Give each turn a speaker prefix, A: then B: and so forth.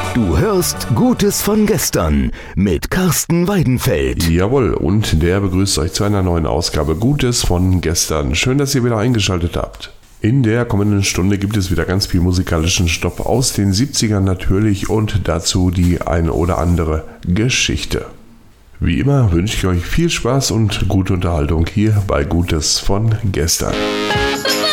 A: Du hörst Gutes von gestern mit Carsten Weidenfeld.
B: Jawohl, und der begrüßt euch zu einer neuen Ausgabe Gutes von gestern. Schön, dass ihr wieder eingeschaltet habt. In der kommenden Stunde gibt es wieder ganz viel musikalischen Stoff aus den 70ern natürlich und dazu die ein oder andere Geschichte. Wie immer wünsche ich euch viel Spaß und gute Unterhaltung hier bei Gutes von gestern.